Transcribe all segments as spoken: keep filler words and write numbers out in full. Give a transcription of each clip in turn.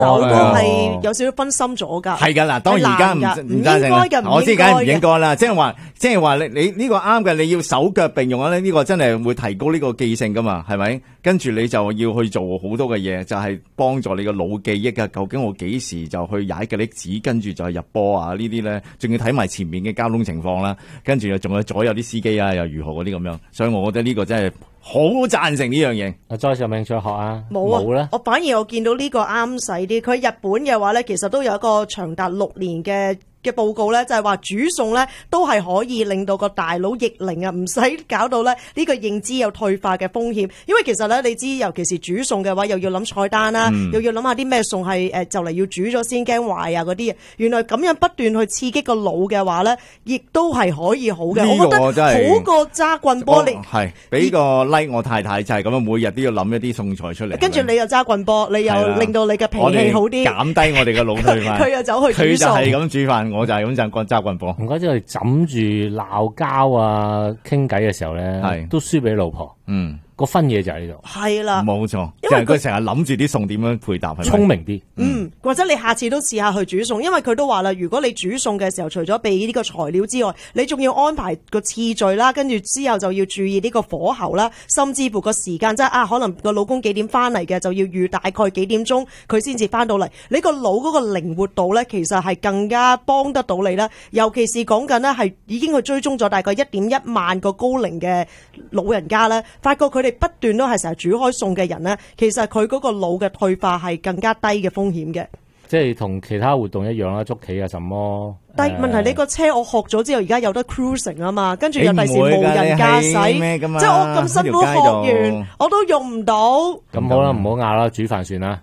但我都係有少少分心咗㗎。 係㗎嗱，當然而家唔唔應該嘅，我知梗係唔應該啦。即係話，即係話你你呢個啱嘅，你要手腳並用咧，呢個真係會提高呢個記性㗎嘛，係咪？跟住你就要去做好多嘅嘢，就係幫助你個腦記憶啊。究竟我幾時就去踩嘅粒子，跟住就係入波啊？呢啲咧，仲要睇埋前面嘅交通情況啦，跟住又仲有左右啲司機啊，又如何嗰啲咁樣。所以我覺得呢個真係好贊成呢樣嘢。 阿 Joyce 有冇興趣學啊？ 冇啊， 冇咧。 我反而我見到呢個啱使啲。佢日本嘅話咧，其實都有一個長達六年嘅嘅報告咧，就係話煮餸咧都係可以令到個大腦逆齡啊，唔使搞到咧呢個認知有退化嘅風險。因為其實咧，你知尤其是煮餸嘅話，又要諗菜單啦，嗯、又要諗下啲咩餸係誒就嚟要煮咗先驚壞啊嗰啲嘢。原來咁樣不斷去刺激個腦嘅話咧，亦都係可以好嘅。我覺得好過揸棍波。你係俾個 like 我太太就係咁樣，每日都要諗一啲餸菜出嚟。 跟住你又揸棍波，你又令到你嘅脾氣好啲， 減低我哋嘅腦退化。 佢又走去煮餸， 佢就係咁煮飯。我就係咁陣棍揸棍波， 唔怪之我哋枕住鬧交啊，傾偈嘅時候咧，係都輸俾老婆。嗯，個分嘢就喺呢度。 係啦， 冇錯，因為佢成日諗住啲餸點樣配搭，係咪聰明啲。 嗯，或者你下次都試下去煮餸，因為佢都話啦，如果你煮餸嘅時候，除咗備呢個材料之外，你仲要安排個次序啦，跟住之後就要注意呢個火候啦，甚至乎個時間，即係啊，可能個老公幾點翻嚟嘅，就要預大概幾點鐘佢先至翻到嚟。你個腦嗰個靈活度咧，其實係更加幫得到你啦。尤其是講緊呢，係已經去追蹤咗大概一點一萬個高齡嘅老人家咧，發覺佢哋不斷都係成日煮開餸嘅人咧，其實佢嗰個腦嘅退化係更加低嘅風險嘅。 即係同其他活動一樣啦，捉棋啊，什麼？ 但係問題你個車我學咗之後，而家有得 cruising 啊嘛，跟住又第時無人駕駛，即係我咁辛苦學完，我都用唔到。 咁好啦，唔好拗啦，煮飯算啦。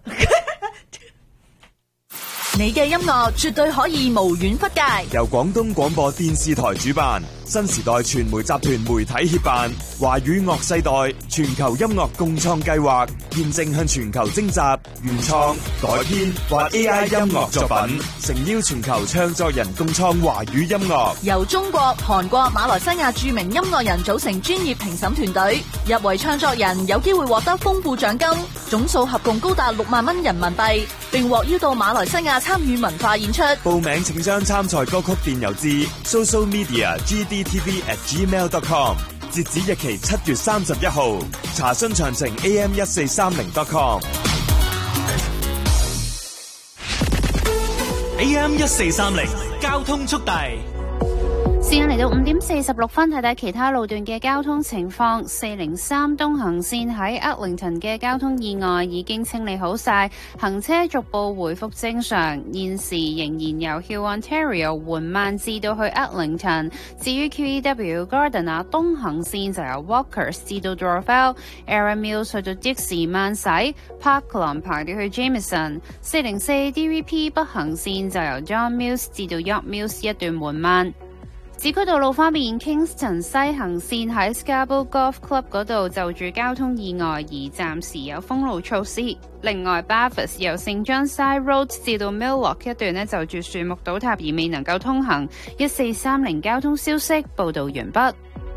你嘅音樂絕對可以無遠弗屆， 由廣東廣播電視台主辦，新時代傳媒集團媒體協辦，華語樂世代全球音樂共創計劃，現正向全球徵集原創、改編或 A I 音樂作品，誠邀全球唱作人共創華語音樂。 由中國、韓國、馬來西亞著名音樂人組成專業評審團隊，入圍唱作人有機會獲得豐富獎金，總數合共高達六萬蚊人民幣，並獲邀到馬來西亞參與文化演出。 報名請將參賽歌曲電郵至 social media g d t v at gmail dot com， 截止日期七月三十一號。查詢詳情 a m 一四三零 dot com。 A M 一四三零交通速遞。 時間嚟到五點四十六分，睇睇其他路段嘅交通情況。四零三東行線喺 Eglinton 嘅交通意外已經清理好晒，行車逐步回復正常。現時仍然由 Hill Ontario 緩慢至到去 Eglinton。至於 Q E W Gardiner 東行線就由 Walkers 至到 Dorval，Erin Mills 去到的士慢駛 ，Parkland 排到去 Jameson。四零四 D V P 北行線就由 John Mills 至到 York Mills 一段緩慢。市區道路方面 ，Kingston 西行線喺 Scarborough Golf Club 嗰度就住交通意外而暫時有封路措施。另外 ，Bathurst 由 Saint John Side Road 至到 Milllock 一段呢就住樹木倒塌而未能夠通行。一四三零交通消息報道完畢。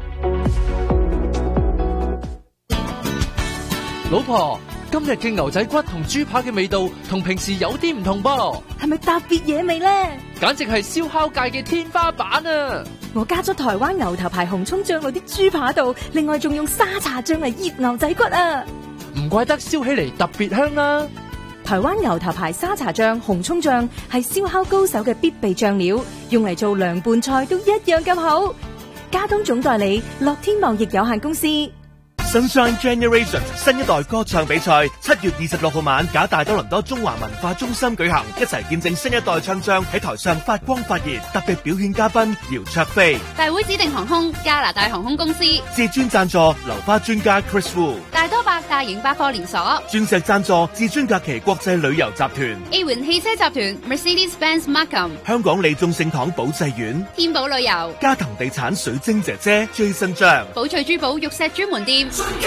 老婆，今日嘅牛仔骨同豬扒嘅味道同平時有啲唔同噃， 係咪特別嘢味呢？ 簡直係燒烤界嘅天花板啊！ 我加咗台灣牛頭牌紅蔥醬落啲豬扒度，另外仲用沙茶醬嚟醃牛仔骨啊！ 唔怪得燒起嚟特別香啦！ 台灣牛頭牌沙茶醬、紅蔥醬係燒烤高手嘅必備醬料，用嚟做涼拌菜都一樣咁好。加東總代理樂天貿易有限公司。 Sunshine Generation 新一代歌唱比賽七月二十六號晚，假大多倫多中華文化中心舉行，一齊見證新一代唱將喺台上發光發熱。特別表演嘉賓姚焯菲， 大會指定航空加拿大航空公司， 至尊贊助流花專家 Chris Wu， 大多百大型百貨連鎖， 鑽石贊助至尊假期國際旅遊集團 A 環汽車集團 Mercedes-Benz Markham， 香港利眾聖堂保濟院， 天寶旅遊， 嘉騰地產水晶姐姐 Jason 張， 寶翠珠寶玉石專門店。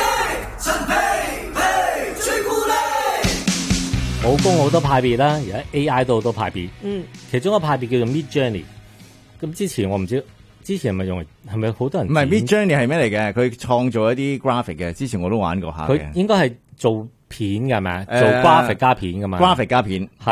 武功好多派別啦，而家 A I 都好多派別。 嗯， 其中一個派別叫做 Mid Journey。咁之前我唔知，之前係咪用？係咪好多人？ 唔係 Mid Journey 係咩嚟嘅？佢創造一啲 graphic 嘅。之前我都玩過下嘅。 佢應該係做片㗎係咪？做 graphic 加片㗎嘛 ？graphic 加片。